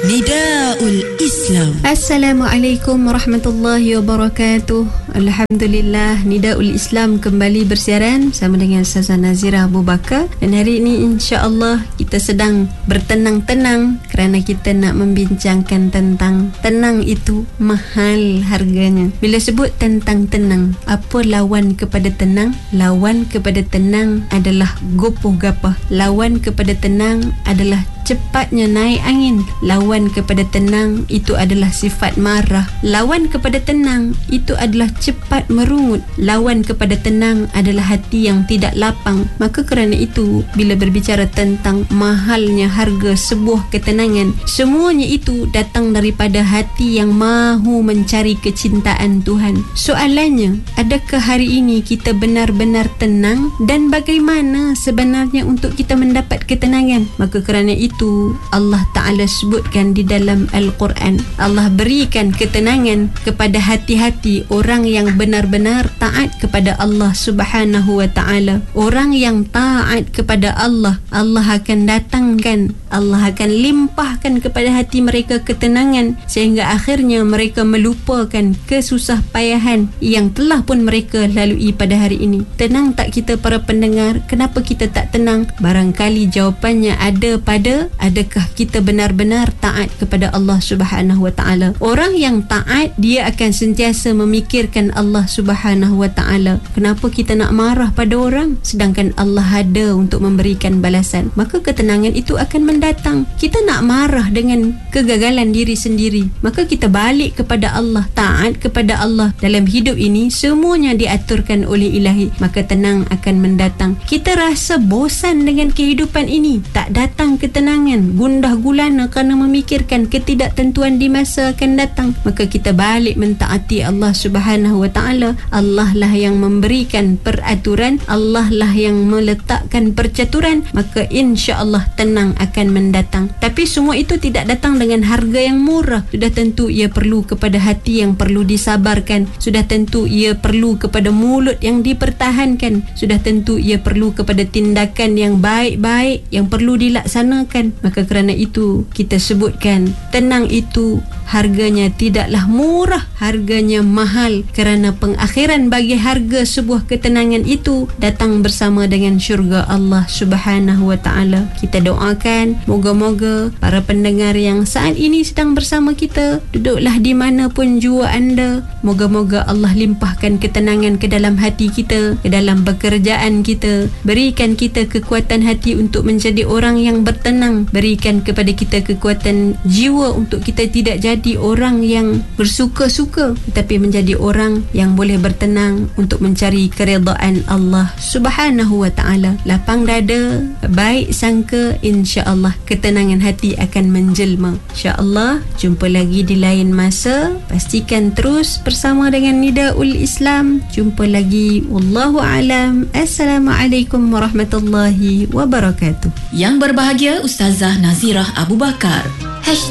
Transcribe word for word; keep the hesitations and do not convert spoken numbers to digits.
Nidaul Islam. Assalamualaikum warahmatullahi wabarakatuh. Alhamdulillah, Nidaul Islam kembali bersiaran bersama dengan Ustazah Nazirah Abu Bakar. Dan hari ini insya-Allah kita sedang bertenang-tenang kerana kita nak membincangkan tentang tenang itu mahal harganya. Bila sebut tentang tenang, apa lawan kepada tenang? Lawan kepada tenang adalah gopoh gapah. Lawan kepada tenang adalah cepatnya naik angin. Lawan kepada tenang itu adalah sifat marah. Lawan kepada tenang itu adalah cepat merungut. Lawan kepada tenang adalah hati yang tidak lapang. Maka kerana itu, bila berbicara tentang mahalnya harga sebuah ketenangan, semuanya itu datang daripada hati yang mahu mencari kecintaan Tuhan. Soalannya, adakah hari ini kita benar-benar tenang? Dan bagaimana sebenarnya untuk kita mendapat ketenangan? Maka kerana itu Itu Allah Ta'ala sebutkan di dalam Al-Quran. Allah berikan ketenangan kepada hati-hati orang yang benar-benar taat kepada Allah Subhanahu wa Ta'ala. Orang yang taat kepada Allah, Allah akan datangkan, Allah akan limpahkan kepada hati mereka ketenangan, sehingga akhirnya mereka melupakan kesusah payahan yang telah pun mereka lalui pada hari ini. Tenang tak kita para pendengar? Kenapa kita tak tenang? Barangkali jawapannya ada pada adakah kita benar-benar taat kepada Allah Subhanahu wa Ta'ala. Orang yang taat, dia akan sentiasa memikirkan Allah Subhanahu wa Ta'ala. Kenapa kita nak marah pada orang sedangkan Allah ada untuk memberikan balasan? Maka ketenangan itu akan mendatang. Kita nak marah dengan kegagalan diri sendiri, maka kita balik kepada Allah, taat kepada Allah. Dalam hidup ini semuanya diaturkan oleh Ilahi, maka tenang akan mendatang. Kita rasa bosan dengan kehidupan ini, tak datang ketenangan, gundah gulana kerana memikirkan ketidaktentuan di masa akan datang, maka kita balik mentaati Allah Subhanahu wa Ta'ala. Allah lah yang memberikan peraturan, Allah lah yang meletakkan percaturan, maka insya-Allah tenang akan mendatang. Tapi semua itu tidak datang dengan harga yang murah. Sudah tentu ia perlu kepada hati yang perlu disabarkan, sudah tentu ia perlu kepada mulut yang dipertahankan, sudah tentu ia perlu kepada tindakan yang baik-baik yang perlu dilaksanakan. Maka kerana itu kita sebutkan tenang itu harganya tidaklah murah, harganya mahal, kerana pengakhiran bagi harga sebuah ketenangan itu datang bersama dengan syurga Allah Subhanahu wa Ta'ala. Kita doakan moga-moga para pendengar yang saat ini sedang bersama kita, duduklah di mana pun jua anda, moga-moga Allah limpahkan ketenangan ke dalam hati kita, ke dalam pekerjaan kita, berikan kita kekuatan hati untuk menjadi orang yang bertenang, berikan kepada kita kekuatan jiwa untuk kita tidak jadi orang yang bersuka-suka, tetapi menjadi orang yang boleh bertenang untuk mencari keredaan Allah Subhanahu wa Ta'ala. Lapang dada, baik sangka, insya-Allah ketenangan hati akan menjelma. Insya-Allah jumpa lagi di lain masa. Pastikan terus bersama dengan Nidaul Islam. Jumpa lagi. Wallahu alam. Assalamualaikum warahmatullahi wabarakatuh. Yang berbahagia Ustazah Nazirah Abu Bakar. Hashtag